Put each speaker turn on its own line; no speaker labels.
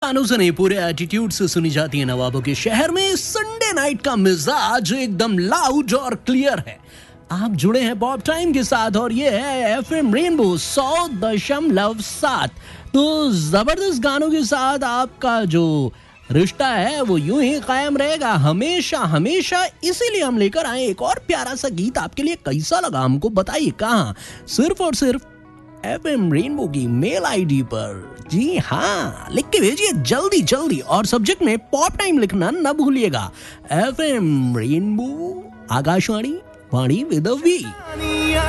गानों से नहीं, पूरे एटीट्यूड से सुनी जाती है नवाबों के शहर में। संडे नाइट का मिजाज एकदम लाउड और क्लियर है। आप जुड़े हैं पॉप टाइम के साथ और ये है एफएम रेनबो 100.7। तो जबरदस्त गानों के साथ आपका जो रिश्ता है वो यूं ही कायम रहेगा हमेशा हमेशा। इसीलिए हम लेकर आए एक और प्यारा सा गीत आपके लिए। कैसा लगा हमको बताइए। कहाँ? सिर्फ और सिर्फ एफएम रेनबो की मेल आईडी पर। जी हाँ, लिख के भेजिए जल्दी जल्दी और सब्जेक्ट में पॉप टाइम लिखना न भूलिएगा। FM rainbow, Akashvani, Vani with a we.